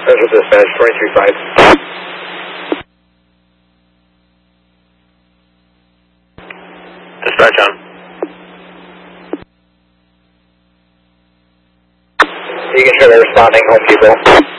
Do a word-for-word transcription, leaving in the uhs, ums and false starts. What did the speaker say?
Central Dispatch, twenty-three five. Dispatch on. You can show they're responding, Home Depot.